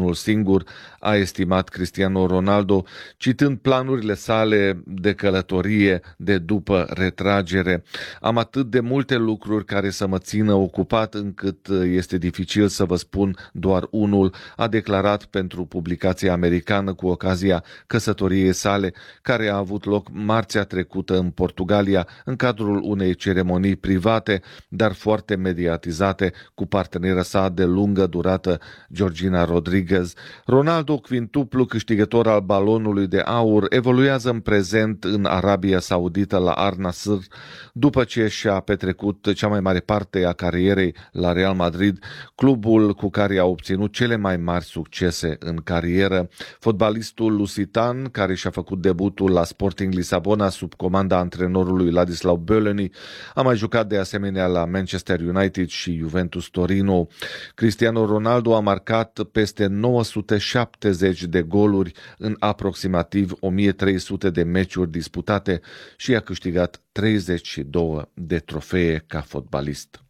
unul singur, a estimat Cristiano Ronaldo, citând planurile sale de călătorie de după retragere. Am atât de multe lucruri care să mă țină ocupat încât este dificil să vă spun doar unul, a declarat pentru publicația americană cu ocazia căsătoriei sale, care a avut loc marțea trecută în Portugalia, în cadrul unei ceremonii private, dar foarte mediatizate, cu partenera sa de lungă durată, Georgina Rodriguez. Ronaldo, quintuplu câștigător al balonului de aur, evoluează în prezent în Arabia Saudită la Al Nassr, după ce și-a petrecut cea mai mare parte a carierei la Real Madrid, clubul cu care a obținut cele mai mari succese în carieră. Fotbalistul lusitan, care și-a făcut debutul la Sporting Lisabona sub comanda antrenorului Ladislau Bölöni, a mai jucat de asemenea la Manchester United și Juventus Torino. Cristiano Ronaldo a marcat peste 970 de goluri în aproximativ 1300 de meciuri disputate și a câștigat 32 de trofee ca fotbalist.